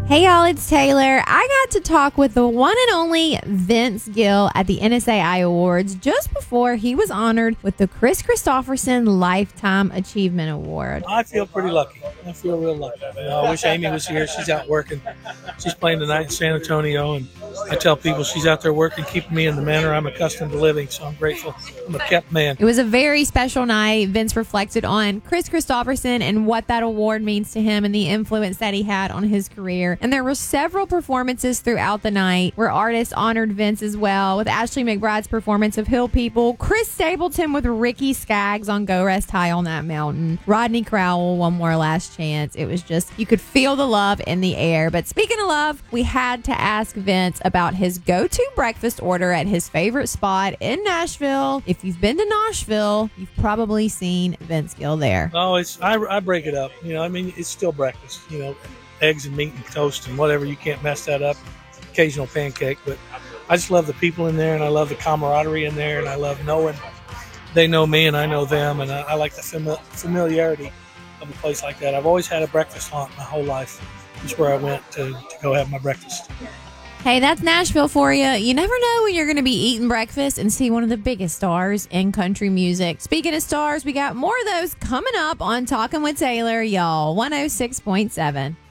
Hey y'all, it's Taylor. I got to talk with the one and only Vince Gill at the NSAI Awards just before he was honored with the Chris Christopherson Lifetime Achievement Award. I feel pretty lucky. I feel real lucky. I wish Amy was here. She's out working. She's playing tonight in San Antonio, and I tell people she's out there working, keeping me in the manner I'm accustomed to living, so I'm grateful. I'm a kept man. It was a very special night. Vince reflected on Chris Christopherson and what that award means to him and the influence that he had on his career. And there were several performances throughout the night where artists honored Vince as well, with Ashley McBride's performance of Hill People, Chris Stapleton with Ricky Skaggs on Go Rest High on That Mountain, Rodney Crowell, One More Last Chance. It was just, you could feel the love in the air. But speaking of love, we had to ask Vince about his go-to breakfast order at his favorite spot in Nashville. If you've been to Nashville, you've probably seen Vince Gill there. Oh, I break it up. It's still breakfast. Eggs and meat and toast and whatever. You can't mess that up. Occasional pancake, but I just love the people in there, and I love the camaraderie in there, and I love knowing they know me and I know them, and I like the familiarity of a place like that. I've always had a breakfast haunt my whole life. It's where I went to go have my breakfast. Hey, that's Nashville for you. You never know when you're going to be eating breakfast and see one of the biggest stars in country music. Speaking of stars, we got more of those coming up on Talking with Taylor, y'all. 106.7.